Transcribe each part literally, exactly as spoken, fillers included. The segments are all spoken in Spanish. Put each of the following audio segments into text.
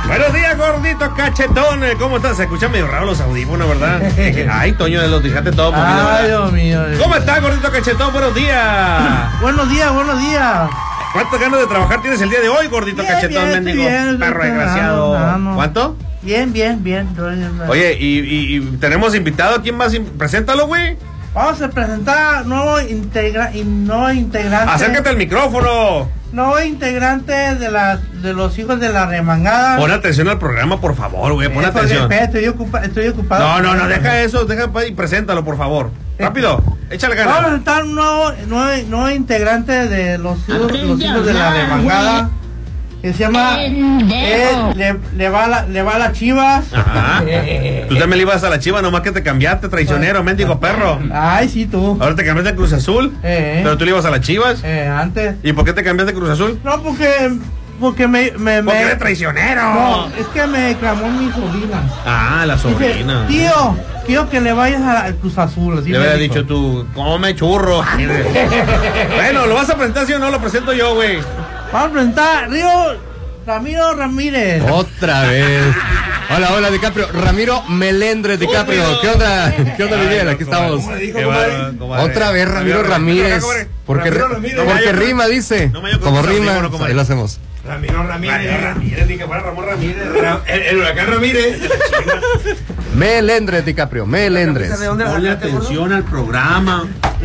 Buenos días, gordito cachetón. ¿Cómo estás? Se escuchan medio raro los audífonos, ¿verdad? Ay, Toño, los dejaste todo movido. Ay, Dios mío. Dios. ¿Cómo estás, gordito cachetón? Buenos días. Buenos días, buenos días. ¿Cuántas ganas de trabajar tienes el día de hoy, gordito Bien, cachetón, bien, mendigo? bien, Perro bien, desgraciado. no, no. ¿Cuánto? Bien, bien, bien. Oye, y, y, y tenemos invitado. ¿Quién más? Preséntalo, güey. Vamos a presentar nuevo, integra nuevo integrante. Acércate al micrófono. Nuevo integrante de, la, de los hijos de la remangada. Pon atención al programa, por favor, güey. Pon Eh, atención. porque, estoy, ocupa, estoy ocupado. No, no, no, deja eso. Deja y preséntalo, por favor. Rápido. Échale ganas. Vamos a presentar un nuevo, nuevo, nuevo integrante de los hijos, los hijos de la remangada. Que se llama eh, le, le, va la, le va a las Chivas. Ajá. Tú también le ibas a la Chiva, nomás que te cambiaste, traicionero, mendigo perro. Ay, sí, tú. Ahora te cambiaste a Cruz Azul. Eh, Pero tú le ibas a las Chivas. Eh, antes. ¿Y por qué te cambiaste a Cruz Azul? No, porque. Porque me. me Porque me, eres traicionero. No, es que me clamó mi sobrina. Ah, la Dice, sobrina. tío, quiero que le vayas al Cruz Azul. Así Le me había dijo. dicho tú, come churro. Bueno, ¿lo vas a presentar sí o no? Lo presento yo, güey. Vamos a presentar Río Ramiro Ramírez. Otra vez. Hola, hola, DiCaprio. Ramiro Melendres, DiCaprio. ¿Qué onda? ¿Qué onda, Miguel? Aquí estamos. Otra vez Ramiro Ramírez. Porque, porque rima, dice. Como rima, ahí lo hacemos. Ramiro Ramírez. Ramírez, ni que fuera Ramón Ramírez. El, el huracán Ramírez. Melendres, DiCaprio. Melendres. Ponle atención al programa.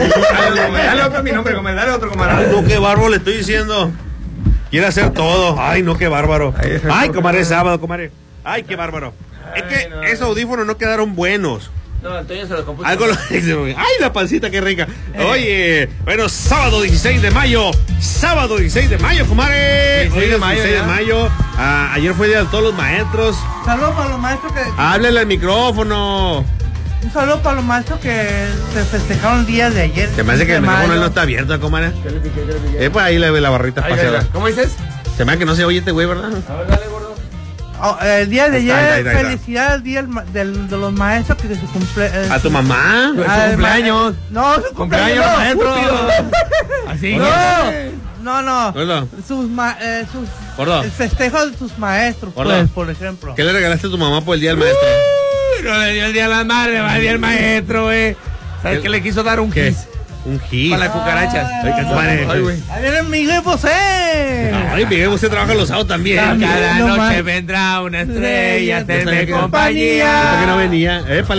Dale otro mi nombre, comadre. Dale otro, comadre. No, qué bárbaro le estoy diciendo. Quiere hacer todo. Ay, no, qué bárbaro. Ay, comadre, es sábado, comadre. Ay, qué bárbaro. Es que esos audífonos no quedaron buenos. No, Antonio se lo compuso. Algo lo... Ay, la pancita, qué rica. Oye, bueno, sábado dieciséis de mayo. Sábado dieciséis de mayo, comadre. dieciséis de mayo, dieciséis de mayo. Ah, ayer fue día de todos los maestros. Saludos para los maestros que. Háblele al micrófono. Un saludo para los maestros que se festejaron el día de ayer. Se me hace que el de micrófono mayo. no está abierto, comadre. Eh, pues ahí le ve la barrita espaciada. ¿Cómo dices? Se me hace que no se oye este güey, ¿verdad? A ver, dale, gordo. Oh, el día de Ahí ayer, está, ahí está, ahí está. felicidades al día del ma- del- de los maestros que su cumple. A tu mamá. Su al cumpleaños. ma- No, su cumpleaños. Cumpleaños, no, maestro. estúpido. Así. No, no, no. Gordo, Sus, ma eh, sus Gordo. el festejo de sus maestros, Gordo. pues, por ejemplo. ¿qué le regalaste a tu mamá por el día del maestro? Uy, no le dio el día a las madres, va el día al maestro, güey. ¿Sabes ¿Qué? qué le quiso dar un ¿Qué? kiss? Un hit. Para las cucarachas. Ay, qué compadre. Ay, güey. Ahí viene Miguel Bosé. Ay, Miguel, usted trabaja los sábados también. También. Cada no noche más. vendrá una estrella a hacerme ¿Por qué compañía. no venía?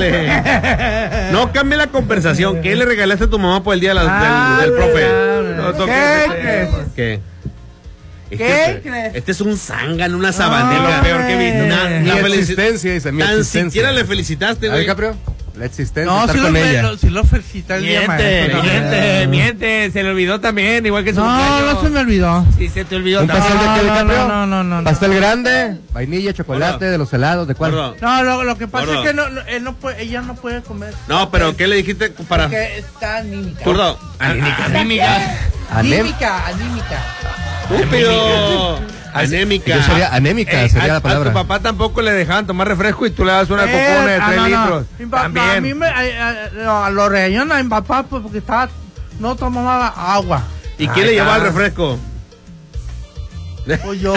Épale. No cambie la conversación. ¿Qué le regalaste a tu mamá por el día de la- Ah, del, del profe? ¿qué No toques crees? ese- ¿Qué? ¿Qué Este, crees? este es un zángano, una sabanera. No, peor que vi. hombre. Una, Mi una felici- existencia, dice, mi Tan existencia. siquiera le felicitaste, ¿A güey. DiCaprio? La existencia, No, estar si lo, con ella. lo, si lo felicité el día Miente, maestro. miente, miente. Se le olvidó también, igual que su No, cumpleaños. no se me olvidó. Sí, se te olvidó ¿Un también. pastel de qué, no, DiCaprio? no, no, no, no. ¿Pastel grande? Vainilla, chocolate, Gordo. de los helados, ¿de cuál? Gordo. No, lo, lo que pasa Gordo. es que no, no, él no puede, ella no puede comer. No, pero ¿qué le dijiste para...? Porque está anímica. Gordo. Anímica, anímica. Anem- Anímica, anímica. Estúpido. Anémica. Yo sería anémica, Ey, sería a, la a tu palabra. papá tampoco le dejaban tomar refresco y tú le das una Eh, cocona de ah, tres no, no. litros. Mi papá- También. A mí me, a, a- no, a lo regañaron a mi papá pues, porque estaba, no tomaba agua. ¿Y quién le llevaba el refresco? Pues yo.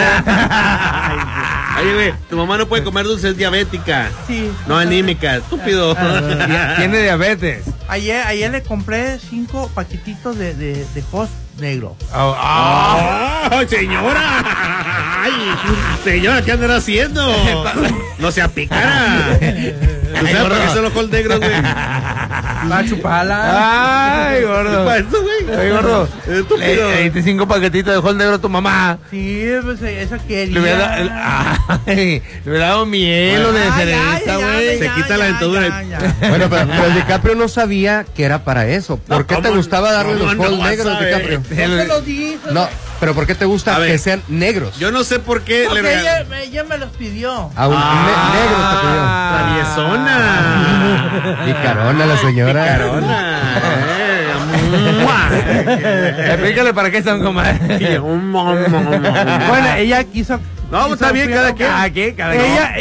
Oye, güey, tu mamá no puede comer dulces, es diabética. Sí. No anímica, estúpido. Tiene diabetes. Ayer, ayer le compré cinco paquetitos de, de, de Jos negro. Ah, ¡Oh, señora! ¡Ay, señora, qué andará haciendo! No se apicara. ¿Tú sabes para qué son los col negros, güey? Va a chuparla. Ay, gordo. ¿Para eso, güey? Ay, gordo. Le, Estúpido. le diste cinco paquetitos de Hall Negro a tu mamá. Sí, pues esa quería. Le hubiera, dado- ay, le hubiera dado miel o de Ay, cereza, ay, ay, güey. Se ya, quita ya, la dentadura ya, y- ya. Bueno, pero, pero el DiCaprio no sabía que era para eso. ¿Por No, qué te ¿cómo? gustaba darle ¿Cómo los no Hall vas a negros, ver? DiCaprio? No se lo di. se No, lo- pero ¿por qué te A gusta ver. que sean negros? Yo no sé por qué le Porque regalé. ella, ella me los pidió. A un ne- negro te pidió. Traviesona. Picarona la señora. Picarona. Eh, ¡mua! Explícale para qué están, comadre. Bueno, Bueno, ella quiso. no, está bien, cada quien. Cada quien, cada quien. Ella,